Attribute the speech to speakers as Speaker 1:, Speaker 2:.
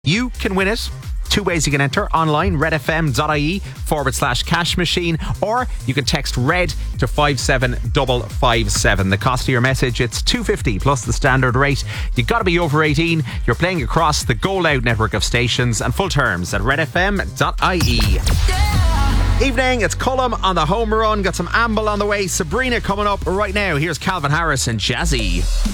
Speaker 1: You can win it. Two ways you can enter: online, redfm.ie/cash machine, or you can text RED to 57557. The cost of your message, it's $2.50 plus the standard rate. You got to be over 18. You're playing across the Go Loud network of stations, and full terms at redfm.ie. Evening, it's Cullum on the home run. Got some Amble on the way. Sabrina coming up right now. Here's Calvin Harris and Jazzy.